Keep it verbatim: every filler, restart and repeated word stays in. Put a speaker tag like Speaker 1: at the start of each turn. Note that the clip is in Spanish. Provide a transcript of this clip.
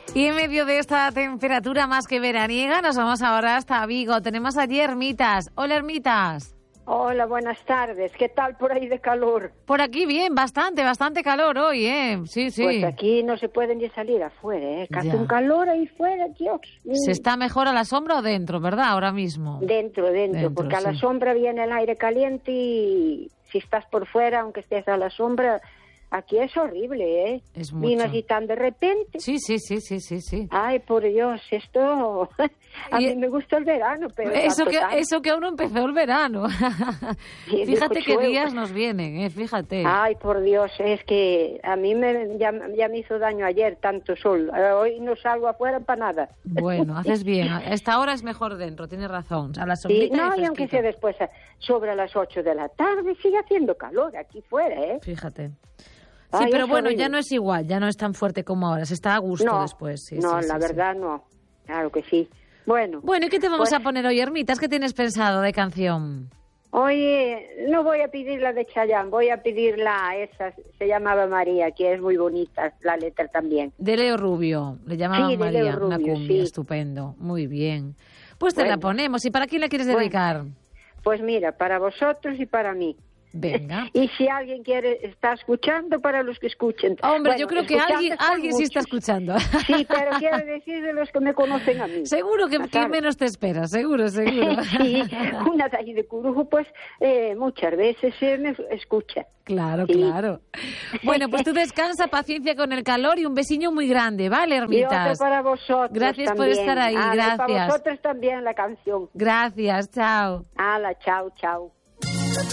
Speaker 1: Y en medio de esta temperatura más que veraniega, nos vamos ahora hasta Vigo. Tenemos allí Ermitas. Hola, Ermitas.
Speaker 2: Hola, buenas tardes. ¿Qué tal por ahí de calor?
Speaker 1: Por aquí bien, bastante, bastante calor hoy, ¿eh? Sí, sí.
Speaker 2: Pues aquí no se pueden ni salir afuera, ¿eh? Que hace un calor ahí fuera, Dios.
Speaker 1: ¿Se está mejor a la sombra o dentro, verdad, ahora mismo?
Speaker 2: Dentro, dentro, dentro porque sí. A la sombra viene el aire caliente y si estás por fuera, aunque estés a la sombra... Aquí es horrible, ¿eh?
Speaker 1: Es mucho.
Speaker 2: Vino así tan de repente.
Speaker 1: Sí, sí, sí, sí, sí, sí.
Speaker 2: Ay, por Dios, esto... A y... mí me gusta el verano, pero...
Speaker 1: Eso que,
Speaker 2: tanto...
Speaker 1: eso que aún no empezó el verano. Sí, fíjate qué días nos vienen, ¿eh? Fíjate.
Speaker 2: Ay, por Dios, es que a mí me, ya, ya me hizo daño ayer tanto sol. Hoy no salgo afuera para nada.
Speaker 1: Bueno, haces bien. A esta hora es mejor dentro, tienes razón. A la sombrita
Speaker 2: sí, no, y, y aunque sea después, sobre las ocho de la tarde, sigue haciendo calor aquí fuera, ¿eh?
Speaker 1: Fíjate. Sí, Ay, pero bueno, horrible. Ya no es igual, ya no es tan fuerte como ahora, se está a gusto
Speaker 2: no,
Speaker 1: después. Sí,
Speaker 2: no,
Speaker 1: sí,
Speaker 2: la
Speaker 1: sí,
Speaker 2: verdad
Speaker 1: sí.
Speaker 2: no, claro que sí. Bueno,
Speaker 1: bueno, ¿y qué te vamos
Speaker 2: pues,
Speaker 1: a poner hoy, Ermitas? ¿Qué tienes pensado de canción?
Speaker 2: Oye, no voy a pedir la de Chayanne, voy a pedir la esa, se llamaba María, que es muy bonita, la letra también.
Speaker 1: De Leo Rubio, le llamaban
Speaker 2: sí, de
Speaker 1: María,
Speaker 2: Leo Rubio,
Speaker 1: una cumbia,
Speaker 2: sí.
Speaker 1: Estupendo, muy bien. Pues te
Speaker 2: bueno,
Speaker 1: la ponemos, ¿y para quién la quieres
Speaker 2: bueno,
Speaker 1: dedicar?
Speaker 2: Pues mira, para vosotros y para mí.
Speaker 1: Venga.
Speaker 2: Y si alguien quiere, está escuchando, para los que escuchen.
Speaker 1: Hombre,
Speaker 2: bueno,
Speaker 1: yo creo que alguien, alguien sí está escuchando.
Speaker 2: Sí, pero quiero decir de los que me conocen a mí.
Speaker 1: Seguro que, que menos te espera, seguro, seguro.
Speaker 2: Sí, una de ahí de Corujo, pues eh, muchas veces se me escucha.
Speaker 1: Claro,
Speaker 2: sí.
Speaker 1: claro. Bueno, pues tú descansa, paciencia con el calor y un besiño muy grande, ¿vale, Ermitas?
Speaker 2: Y otro para vosotros.
Speaker 1: Gracias
Speaker 2: también.
Speaker 1: por estar ahí,
Speaker 2: ah,
Speaker 1: gracias.
Speaker 2: Para vosotros también la canción.
Speaker 1: Gracias, chao.
Speaker 2: Hala, chao, chao.